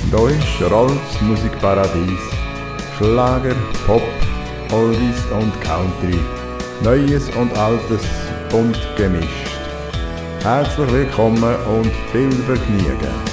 Hier ist Rolls Musikparadies. Schlager, Pop, Oldies und Country. Neues und Altes bunt gemischt. Herzlich willkommen und viel Vergnügen.